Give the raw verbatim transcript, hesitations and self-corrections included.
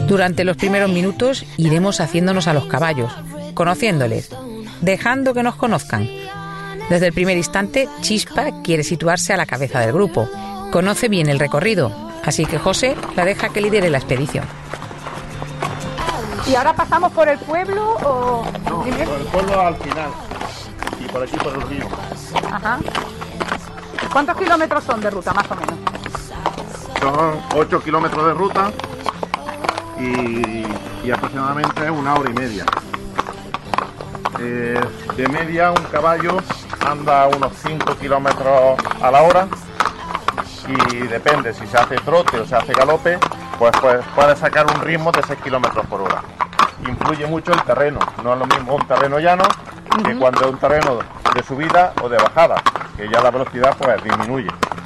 Durante los primeros minutos iremos haciéndonos a los caballos, conociéndoles, dejando que nos conozcan. Desde el primer instante, Chispa quiere situarse a la cabeza del grupo. Conoce bien el recorrido, así que José la deja que lidere la expedición. ¿Y ahora pasamos por el pueblo o...? No, ¿Primero? por el pueblo al final. Y por aquí por el río. Ajá. ¿Cuántos kilómetros son de ruta, más o menos? Son ocho kilómetros de ruta y, y aproximadamente una hora y media. Eh, de media un caballo anda unos cinco kilómetros a la hora y depende si se hace trote o se hace galope, pues, pues puede sacar un ritmo de seis kilómetros por hora. Influye mucho el terreno, no es lo mismo un terreno llano que cuando es un terreno de subida o de bajada, que ya la velocidad pues disminuye.